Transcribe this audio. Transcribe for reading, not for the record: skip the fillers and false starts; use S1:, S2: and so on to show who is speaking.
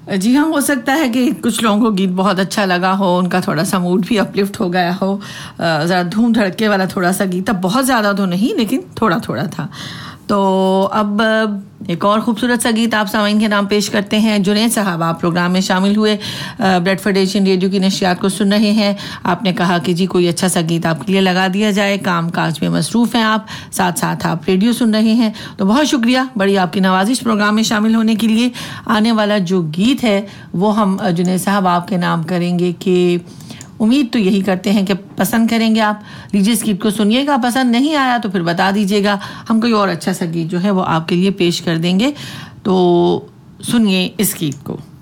S1: जी हाँ, हो सकता है कि कुछ लोगों को गीत बहुत अच्छा लगा हो, उनका थोड़ा सा मूड भी अपलिफ्ट हो गया हो। ज़रा धूम धड़के वाला थोड़ा सा गीत था, बहुत ज़्यादा तो नहीं लेकिन थोड़ा थोड़ा था। तो अब एक और खूबसूरत सा गीत आप सामीन के नाम पेश करते हैं। जुनैद साहब, आप प्रोग्राम में शामिल हुए, ब्रेडफोर्ड एशियन रेडियो की नशियात को सुन रहे हैं। आपने कहा कि जी कोई अच्छा सा गीत आपके लिए लगा दिया जाए, काम काज में मसरूफ़ हैं आप, साथ साथ आप रेडियो सुन रहे हैं, तो बहुत शुक्रिया, बड़ी आपकी नवाजिश प्रोग्राम में शामिल होने के लिए। आने वाला जो गीत है वो हम जुनैद साहब आपके नाम करेंगे कि उम्मीद तो यही करते हैं कि पसंद करेंगे आप। लीजिए इस गीत को सुनिएगा, पसंद नहीं आया तो फिर बता दीजिएगा, हम कोई और अच्छा सा गीत जो है वो आपके लिए पेश कर देंगे। तो सुनिए इस गीत को।